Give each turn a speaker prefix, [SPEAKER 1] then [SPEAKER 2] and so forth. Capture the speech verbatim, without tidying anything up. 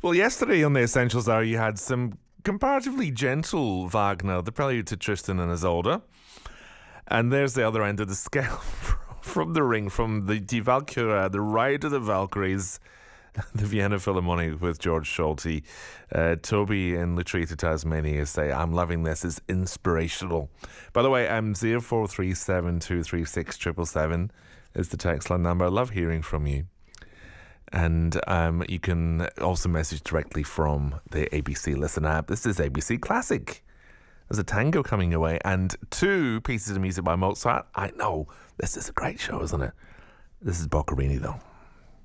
[SPEAKER 1] Well, yesterday on the Essentials Hour, you had some comparatively gentle Wagner, the prelude to Tristan and Isolde. And there's the other end of the scale from the ring, from the Die Walküre, the Ride of the Valkyries, the Vienna Philharmonic with George Solti. Uh, Toby in Latrita, Tasmania say, I'm loving this, it's inspirational. By the way, I'm zero four three seven two three six seven seven seven is the text line number. I love hearing from you. And um, you can also message directly from the A B C Listen app. This is A B C Classic. There's a tango coming away and two pieces of music by Mozart. I know, this is a great show, isn't it? This is Boccherini, though.